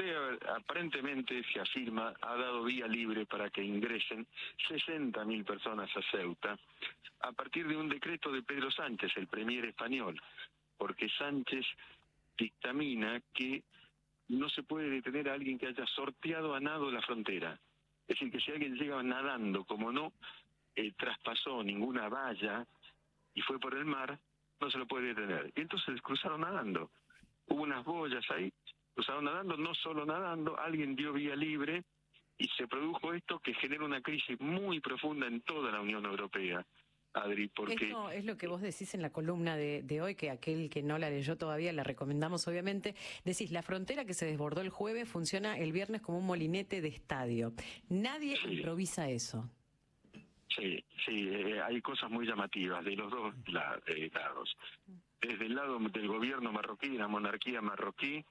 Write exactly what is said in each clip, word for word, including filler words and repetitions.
Europea aparentemente, se afirma, ha dado vía libre para que ingresen sesenta mil personas a Ceuta, a partir de un decreto de Pedro Sánchez, el premier español, porque Sánchez dictamina que no se puede detener a alguien que haya sorteado a nado la frontera. Es decir, que si alguien llega nadando, como no eh, traspasó ninguna valla y fue por el mar, no se lo puede detener. Y entonces cruzaron nadando. Hubo unas boyas ahí, cruzaron nadando, no solo nadando, alguien dio vía libre y se produjo esto que genera una crisis muy profunda en toda la Unión Europea, Adri, porque... Esto es lo que vos decís en la columna de, de hoy, que aquel que no la leyó todavía la recomendamos obviamente. Decís, la frontera que se desbordó el jueves funciona el viernes como un molinete de estadio. Nadie sí. improvisa eso. Sí, sí, eh, hay cosas muy llamativas de los dos la, eh, lados. Desde el lado del gobierno marroquí, de la monarquía marroquí,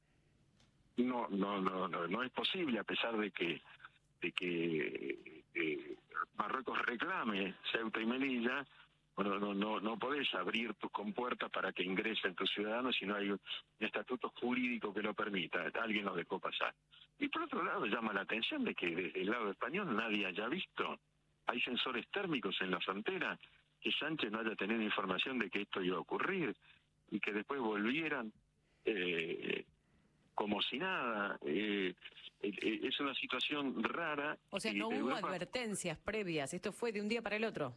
no, no, no, no, no es posible, a pesar de que de que eh, Marruecos reclame Ceuta y Melilla. Bueno, no, no, no podés abrir tus compuertas para que ingresen tus ciudadanos si no hay un estatuto jurídico que lo permita. Alguien los dejó pasar. Y por otro lado, llama la atención de que desde el lado español nadie haya visto. Hay sensores térmicos en la frontera, que Sánchez no haya tenido información de que esto iba a ocurrir y que después volvieran eh, como si nada. Eh, eh, es una situación rara. O sea, no hubo Europa... advertencias previas, esto fue de un día para el otro.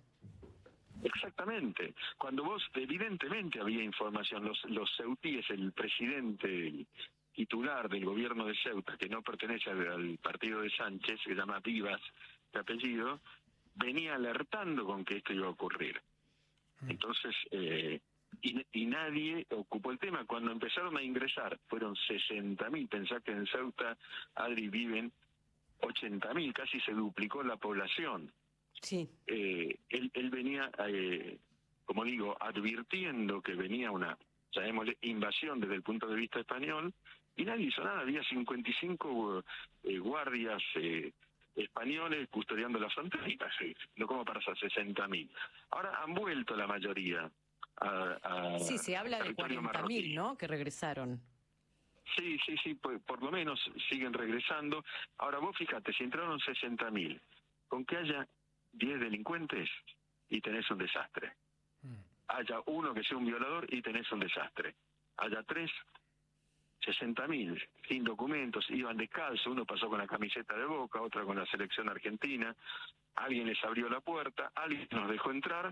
Exactamente. Cuando vos, evidentemente había información, los, los ceutíes, el presidente el titular del gobierno de Ceuta, que no pertenece al, al partido de Sánchez, se llama Vivas de apellido, venía alertando con que esto iba a ocurrir. Entonces, eh, y, y nadie ocupó el tema. Cuando empezaron a ingresar, fueron sesenta mil, pensá que en Ceuta, Adri, viven ochenta mil, casi se duplicó la población. Sí. Eh, él, él venía, eh, como digo, advirtiendo que venía una, llamémosle, invasión desde el punto de vista español, y nadie hizo nada. Había cincuenta y cinco eh, guardias eh, españoles custodiando la frontera, sí, no como para esas sesenta mil. Ahora han vuelto la mayoría a, a sí, se habla de cuarenta mil, ¿no?, que regresaron. Sí, sí, sí, por, por lo menos siguen regresando. Ahora vos fíjate, si entraron sesenta mil, con que haya diez delincuentes y tenés un desastre. Mm. Haya uno que sea un violador y tenés un desastre. Haya tres, sesenta mil, sin documentos, iban descalzos, uno pasó con la camiseta de Boca, otra con la selección argentina, alguien les abrió la puerta, alguien nos dejó entrar,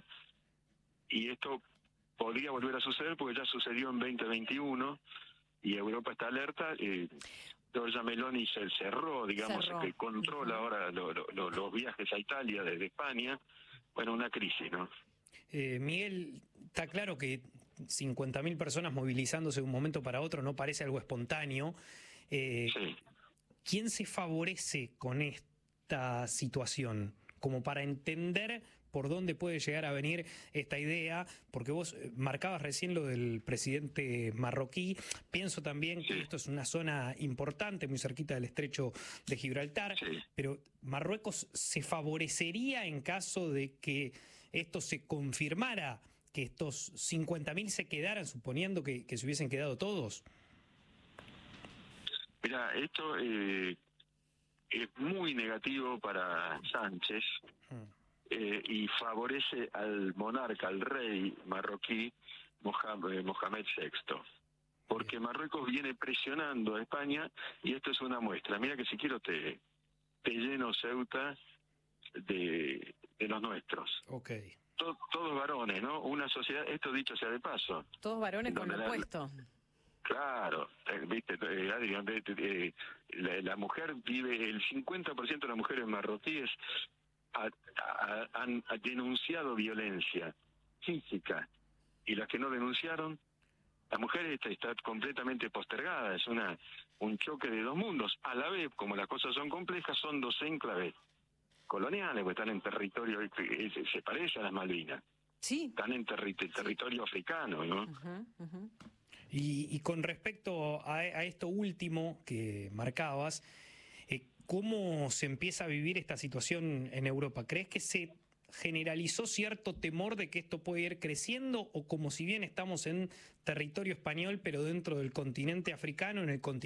y esto podría volver a suceder porque ya sucedió en veinte veintiuno, y Europa está alerta. eh, Giorgia Meloni se cerró, digamos, cerró. que controla uh-huh. ahora lo, lo, lo, los viajes a Italia desde España. Bueno, una crisis, ¿no? Eh, Miguel, está claro que cincuenta mil personas movilizándose de un momento para otro no parece algo espontáneo. Eh, sí. ¿Quién se favorece con esta situación? Como para entender por dónde puede llegar a venir esta idea, porque vos marcabas recién lo del presidente marroquí. Pienso también que sí. esto es una zona importante, muy cerquita del estrecho de Gibraltar, sí. pero ¿Marruecos se favorecería en caso de que esto se confirmara, que estos cincuenta mil se quedaran, suponiendo que, que se hubiesen quedado todos? Mira, esto eh, es muy negativo para Sánchez. Hmm. Eh, y favorece al monarca, al rey marroquí Mohamed, Mohamed sexto, porque Marruecos viene presionando a España, y esto es una muestra. Mira que si quiero te, te lleno Ceuta de, de los nuestros. Okay. Todo, todos varones, ¿no? Una sociedad, esto dicho sea de paso. Todos varones con lo puesto. Claro, viste, eh, Adrián, eh, la, la mujer vive, el cincuenta por ciento de las mujeres marroquíes Ha, ha, han ha denunciado violencia física, y las que no denunciaron, las mujeres está, está completamente postergada. Es una un choque de dos mundos. A la vez, como las cosas son complejas, son dos enclaves coloniales, porque están en territorio, se, se parece a las Malvinas. Sí. Están en terri territorio sí. africano, ¿no? Uh-huh, uh-huh. Y, y con respecto a, a esto último que marcabas, eh, ¿cómo se empieza a vivir esta situación en Europa? ¿Crees que se generalizó cierto temor de que esto puede ir creciendo, o como si bien estamos en territorio español, pero dentro del continente africano, en el continente